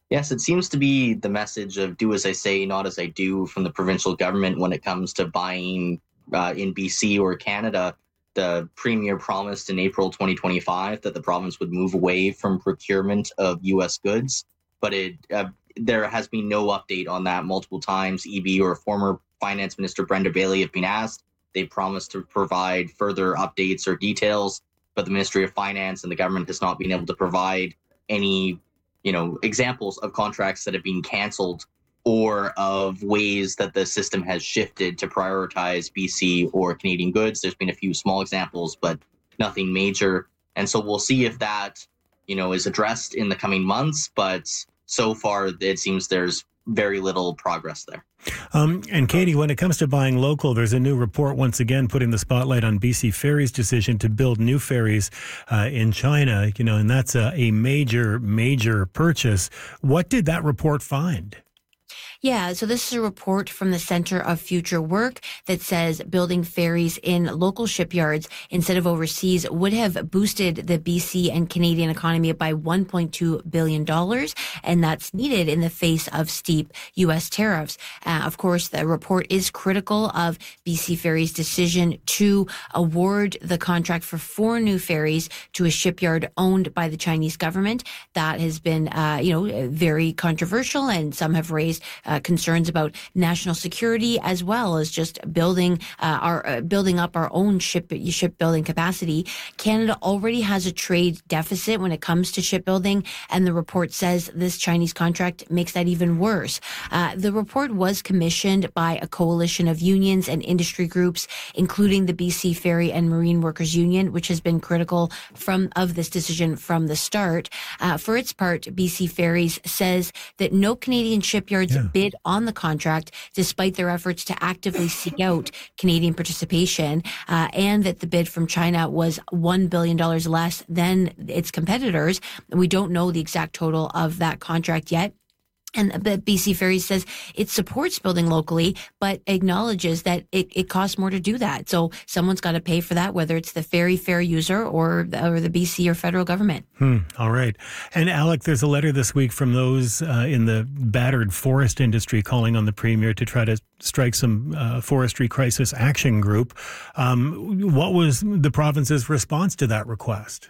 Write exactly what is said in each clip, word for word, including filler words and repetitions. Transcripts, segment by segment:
Yes, it seems to be the message of do as I say, not as I do from the provincial government when it comes to buying uh, in B C or Canada. The premier promised in April twenty twenty-five that the province would move away from procurement of U S goods, but it uh, there has been no update on that. Multiple times, E B or former Finance Minister Brenda Bailey have been asked. They promised to provide further updates or details, but the Ministry of Finance and the government has not been able to provide any, you know, examples of contracts that have been canceled or of ways that the system has shifted to prioritize B C or Canadian goods. There's been a few small examples, but nothing major. And so we'll see if that, you know, is addressed in the coming months. But so far, it seems there's very little progress there. Um, and Katie, when it comes to buying local, there's a new report once again putting the spotlight on B C Ferry's decision to build new ferries uh, in China, you know, and that's a, a major, major purchase. What did that report find? Yeah, so this is a report from the Center of Future Work that says building ferries in local shipyards instead of overseas would have boosted the B C and Canadian economy by one point two billion dollars, and that's needed in the face of steep U S tariffs. Uh, of course, the report is critical of B C Ferries' decision to award the contract for four new ferries to a shipyard owned by the Chinese government. That has been, uh, you know, very controversial, and some have raised Uh, concerns about national security as well as just building uh, our uh, building up our own ship shipbuilding capacity. Canada already has a trade deficit when it comes to shipbuilding, and the report says this Chinese contract makes that even worse. Uh, the report was commissioned by a coalition of unions and industry groups, including the B C Ferry and Marine Workers Union, which has been critical from of this decision from the start. Uh, for its part, B C Ferries says that no Canadian shipyards yeah. bid on the contract, despite their efforts to actively seek out Canadian participation, uh, and that the bid from China was one billion dollars less than its competitors. We don't know the exact total of that contract yet. And B C Ferries says it supports building locally, but acknowledges that it, it costs more to do that. So someone's got to pay for that, whether it's the ferry fare user or, or the B C or federal government. Hmm. All right. And Alec, there's a letter this week from those uh, in the battered forest industry calling on the Premier to try to strike some uh, forestry crisis action group. Um, what was the province's response to that request?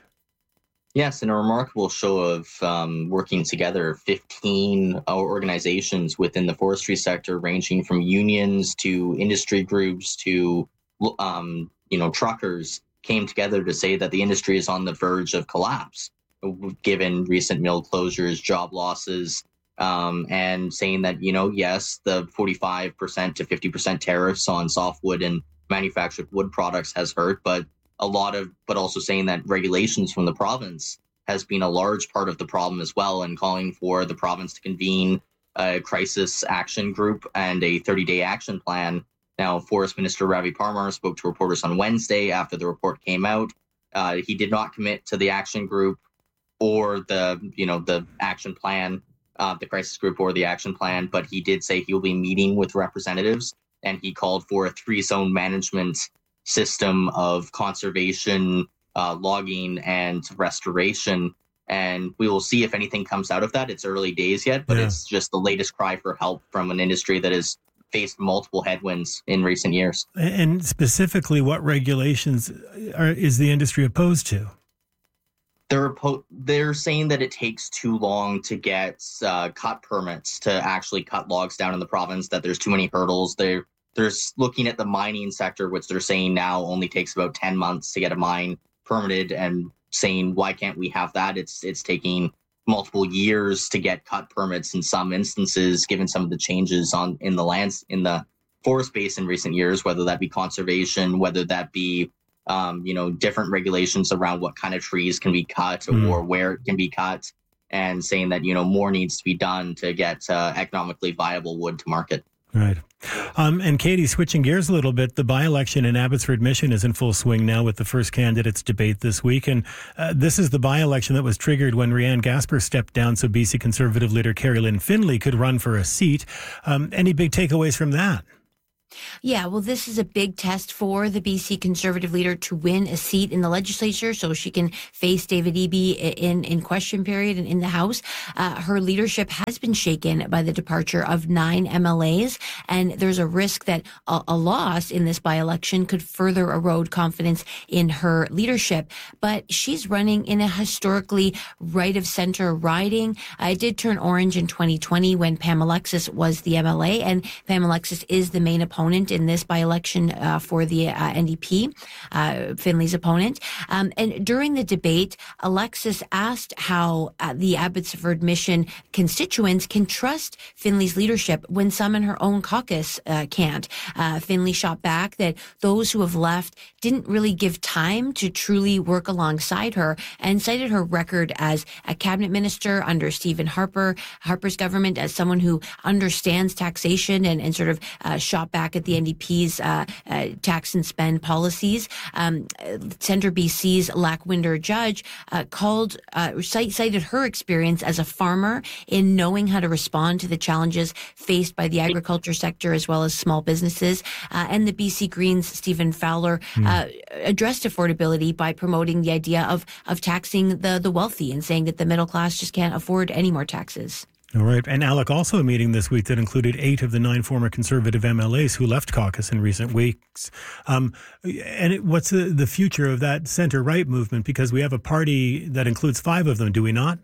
Yes, in a remarkable show of um, working together, fifteen organizations within the forestry sector, ranging from unions to industry groups to, um, you know, truckers, came together to say that the industry is on the verge of collapse, given recent mill closures, job losses, um, and saying that, you know, yes, the forty-five percent to fifty percent tariffs on softwood and manufactured wood products has hurt, but a lot of, but also saying that regulations from the province has been a large part of the problem as well, and calling for the province to convene a crisis action group and a thirty-day action plan. Now, Forest Minister Ravi Parmar spoke to reporters on Wednesday after the report came out. Uh, he did not commit to the action group or the, you know, the action plan, uh, the crisis group or the action plan, but he did say he will be meeting with representatives, and he called for a three-zone management system of conservation, uh, logging, and restoration. And we will see if anything comes out of that. It's early days yet, but yeah. It's just the latest cry for help from an industry that has faced multiple headwinds in recent years. And specifically, what regulations are, is the industry opposed to? They're they're saying that it takes too long to get uh, cut permits to actually cut logs down in the province, that there's too many hurdles. They're There's looking at the mining sector, which they're saying now only takes about ten months to get a mine permitted, and saying, why can't we have that? It's it's taking multiple years to get cut permits in some instances, given some of the changes on in the lands in the forest base in recent years, whether that be conservation, whether that be um, you know, different regulations around what kind of trees can be cut mm. or where it can be cut, and saying that, you know, more needs to be done to get uh, economically viable wood to market. Right. Um, and Katie, switching gears a little bit, the by-election in Abbotsford Mission is in full swing now with the first candidates debate this week. And uh, this is the by-election that was triggered when Rianne Gasper stepped down so B C Conservative leader Carrie Lynn Findlay could run for a seat. Um, any big takeaways from that? Yeah, well, this is a big test for the B C Conservative leader to win a seat in the legislature so she can face David Eby in, in question period and in the House. Uh, her leadership has been shaken by the departure of nine M L As, and there's a risk that a, a loss in this by-election could further erode confidence in her leadership. But she's running in a historically right-of-center riding. Uh, it did turn orange in twenty twenty when Pam Alexis was the M L A, and Pam Alexis is the main opponent in this by-election uh, for the uh, N D P, uh, Finley's opponent. Um, and during the debate, Alexis asked how uh, the Abbotsford Mission constituents can trust Finley's leadership when some in her own caucus uh, can't. Uh, Finley shot back that those who have left didn't really give time to truly work alongside her, and cited her record as a cabinet minister under Stephen Harper, Harper's government, as someone who understands taxation and, and sort of uh, shot back at the N D P's uh, uh, tax and spend policies. Um, Centre B C's Lackwinder Judge uh, called, uh, cited her experience as a farmer in knowing how to respond to the challenges faced by the agriculture sector as well as small businesses. Uh, and the B C Greens' Stephen Fowler mm. uh, addressed affordability by promoting the idea of of taxing the, the wealthy and saying that the middle class just can't afford any more taxes. All right. And Alec, also a meeting this week that included eight of the nine former Conservative M L As who left caucus in recent weeks. Um, and it, what's the, the future of that centre-right movement? Because we have a party that includes five of them, do we not?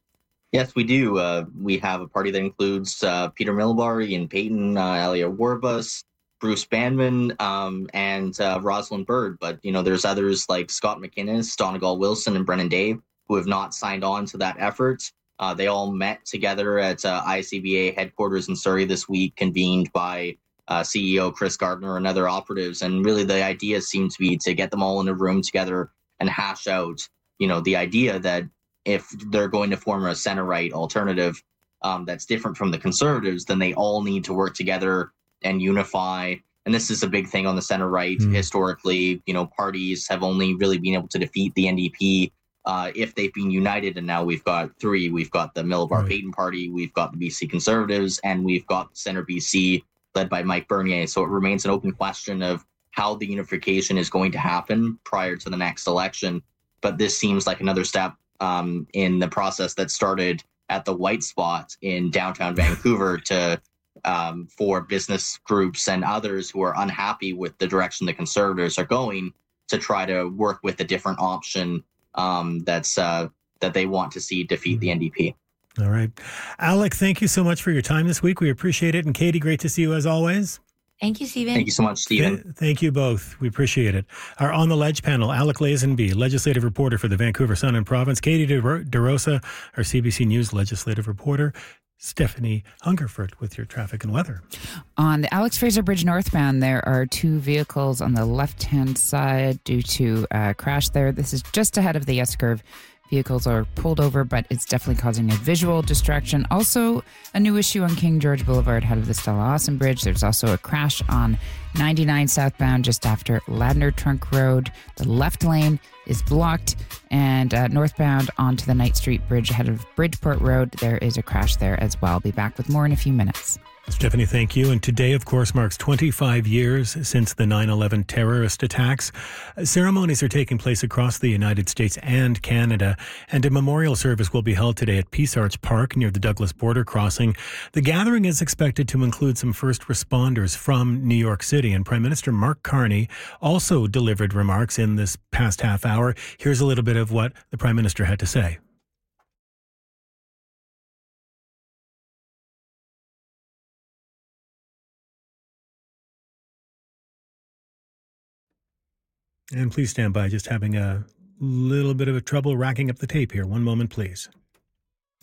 Yes, we do. Uh, we have a party that includes uh, Peter Miliband, Ian Payton, uh, Alia Warbus, Bruce Bandman, um, and uh, Rosalind Byrd. But, you know, there's others like Scott McInnes, Donegal Wilson, and Brennan Day who have not signed on to that effort. Uh, they all met together at uh, I C B A headquarters in Surrey this week, convened by uh, C E O Chris Gardner and other operatives. And really the idea seemed to be to get them all in a room together and hash out, you know, the idea that if they're going to form a center-right alternative um, that's different from the Conservatives, then they all need to work together and unify. And this is a big thing on the center-right. Mm. Historically, you know, parties have only really been able to defeat the N D P Uh, if they've been united, and now we've got three. We've got the Miliband-Payton right. Party, we've got the B C Conservatives, and we've got Centre B C led by Mike Bernier. So it remains an open question of how the unification is going to happen prior to the next election. But this seems like another step um, in the process that started at the White Spot in downtown Vancouver to um, for business groups and others who are unhappy with the direction the Conservatives are going to try to work with a different option Um, that's uh, that they want to see defeat the N D P. All right. Alec, thank you so much for your time this week. We appreciate it. And Katie, great to see you as always. Thank you, Stephen. Thank you so much, Stephen. Th- thank you both. We appreciate it. Our On the Ledge panel, Alec Lazenby, legislative reporter for the Vancouver Sun and Province, Katie DeRosa, our C B C News legislative reporter, Stephanie Hungerford with your traffic and weather. On the Alex Fraser Bridge northbound, there are two vehicles on the left-hand side due to a crash there. This is just ahead of the S-curve. Vehicles are pulled over, but it's definitely causing a visual distraction. Also, a new issue on King George Boulevard ahead of the Stella Austin Bridge. There's also a crash on ninety-nine southbound just after Ladner Trunk Road. The left lane is blocked, and uh, northbound onto the Knight Street Bridge ahead of Bridgeport Road, there is a crash there as well. I'll be back with more in a few minutes. Stephanie, thank you. And today, of course, marks twenty-five years since the nine eleven terrorist attacks. Ceremonies are taking place across the United States and Canada, and a memorial service will be held today at Peace Arch Park near the Douglas border crossing. The gathering is expected to include some first responders from New York City, and Prime Minister Mark Carney also delivered remarks in this past half hour. Here's a little bit of what the Prime Minister had to say. And please stand by, just having a little bit of a trouble racking up the tape here. One moment, please.